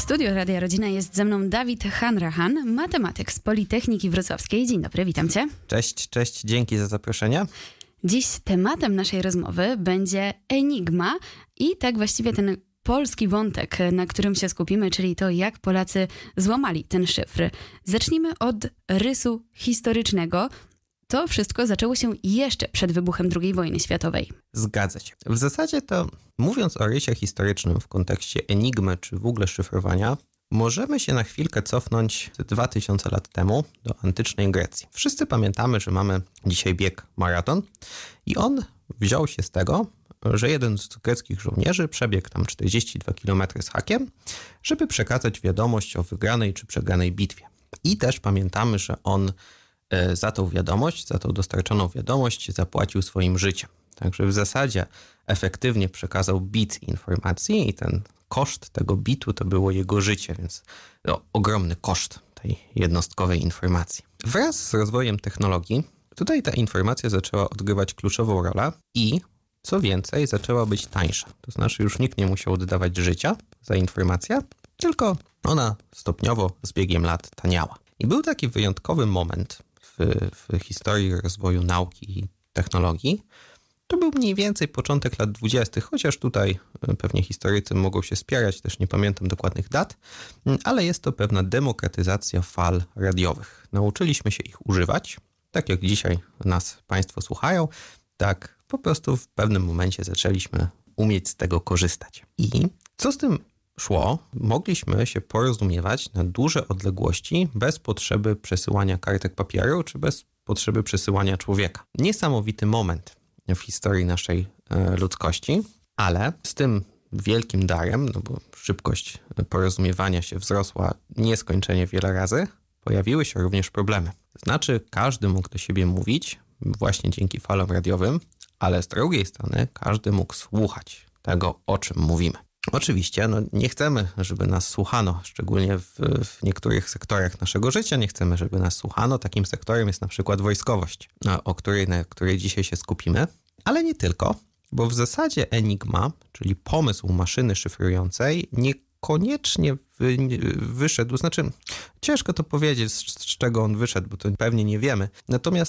studiu Radia Rodzina jest ze mną Dawid Hanrahan, matematyk z Politechniki Wrocławskiej. Dzień dobry, witam cię. Cześć, dzięki za zaproszenie. Dziś tematem naszej rozmowy będzie enigma i tak właściwie ten polski wątek, na którym się skupimy, czyli to, jak Polacy złamali ten szyfr. Zacznijmy od rysu historycznego. To wszystko zaczęło się jeszcze przed wybuchem II wojny światowej. Zgadza się. W zasadzie to, mówiąc o rysie historycznym w kontekście enigmy czy w ogóle szyfrowania, możemy się na chwilkę cofnąć 2000 lat temu do antycznej Grecji. Wszyscy pamiętamy, że mamy dzisiaj bieg maraton i on wziął się z tego, że jeden z greckich żołnierzy przebiegł tam 42 km z hakiem, żeby przekazać wiadomość o wygranej czy przegranej bitwie. I też pamiętamy, że on za tą wiadomość, za tą dostarczoną wiadomość zapłacił swoim życiem. Także w zasadzie efektywnie przekazał bit informacji i ten koszt tego bitu to było jego życie, więc ogromny koszt tej jednostkowej informacji. Wraz z rozwojem technologii tutaj ta informacja zaczęła odgrywać kluczową rolę i co więcej zaczęła być tańsza. To znaczy już nikt nie musiał oddawać życia za informację, tylko ona stopniowo z biegiem lat taniała. I był taki wyjątkowy moment w historii rozwoju nauki i technologii. To był mniej więcej początek lat 20., chociaż tutaj pewnie historycy mogą się spierać, też nie pamiętam dokładnych dat, ale jest to pewna demokratyzacja fal radiowych. Nauczyliśmy się ich używać, tak jak dzisiaj nas Państwo słuchają, tak po prostu w pewnym momencie zaczęliśmy umieć z tego korzystać. I co z tym szło? Mogliśmy się porozumiewać na duże odległości bez potrzeby przesyłania kartek papieru czy bez potrzeby przesyłania człowieka. Niesamowity moment w historii naszej ludzkości, ale z tym wielkim darem, no bo szybkość porozumiewania się wzrosła nieskończenie wiele razy, pojawiły się również problemy. To znaczy każdy mógł do siebie mówić właśnie dzięki falom radiowym, ale z drugiej strony każdy mógł słuchać tego, o czym mówimy. Oczywiście nie chcemy, żeby nas słuchano, szczególnie w niektórych sektorach naszego życia. Nie chcemy, żeby nas słuchano. Takim sektorem jest na przykład wojskowość, na której dzisiaj się skupimy. Ale nie tylko, bo w zasadzie enigma, czyli pomysł maszyny szyfrującej, niekoniecznie wyszedł. Znaczy, ciężko to powiedzieć, z czego on wyszedł, bo to pewnie nie wiemy. Natomiast